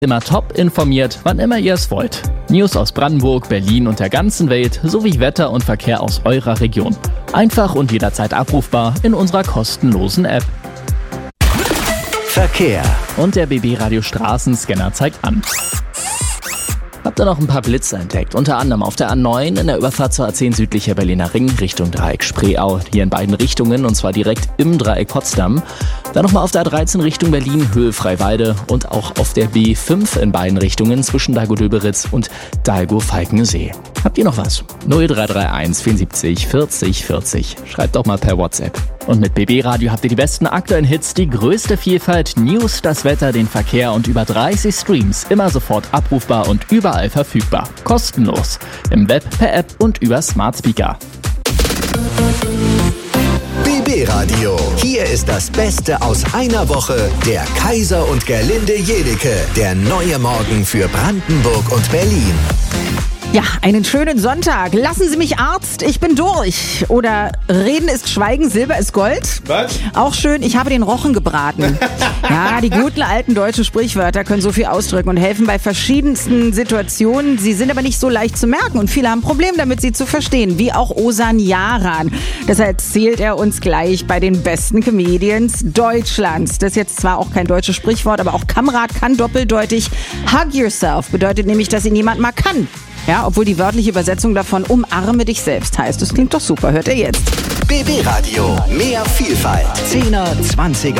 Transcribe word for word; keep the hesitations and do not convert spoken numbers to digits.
Immer top informiert, wann immer ihr es wollt. News aus Brandenburg, Berlin und der ganzen Welt sowie Wetter und Verkehr aus eurer Region. Einfach und jederzeit abrufbar in unserer kostenlosen App. Verkehr. Und der B B-Radio Straßenscanner zeigt an. Habt ihr noch ein paar Blitze entdeckt? Unter anderem auf der A neun in der Überfahrt zur A zehn südlicher Berliner Ring Richtung Dreieck Spreeau. Hier in beiden Richtungen und zwar direkt im Dreieck Potsdam. Dann nochmal auf der A dreizehn Richtung Berlin, Höhe Freiwalde und auch auf der B fünf in beiden Richtungen zwischen Dahlgow-Döberitz und Dahlgow-Falkensee. Habt ihr noch was? null drei drei eins vierundsiebzig vierzig vierzig. Schreibt doch mal per WhatsApp. Und mit B B-Radio habt ihr die besten aktuellen Hits, die größte Vielfalt, News, das Wetter, den Verkehr und über dreißig Streams. Immer sofort abrufbar und überall verfügbar. Kostenlos. Im Web, per App und über Smart Speaker. B B-Radio. Hier ist das Beste aus einer Woche. Der Kaiser und Gerlinde Jedecke. Der neue Morgen für Brandenburg und Berlin. Ja, einen schönen Sonntag. Lassen Sie mich Arzt, ich bin durch. Oder Reden ist Schweigen, Silber ist Gold. Was? Auch schön, ich habe den Rochen gebraten. Ja, die guten alten deutschen Sprichwörter können so viel ausdrücken und helfen bei verschiedensten Situationen. Sie sind aber nicht so leicht zu merken und viele haben ein Problem damit, sie zu verstehen. Wie auch Ozan Yaran. Das erzählt er uns gleich bei den besten Comedians Deutschlands. Das ist jetzt zwar auch kein deutsches Sprichwort, aber auch Kamerad kann doppeldeutig. Hug yourself bedeutet nämlich, dass ihn jemand mal kann. Ja, obwohl die wörtliche Übersetzung davon umarme dich selbst heißt. Das klingt doch super, hört ihr jetzt. B B-Radio. Mehr Vielfalt. Zehner, Zwanziger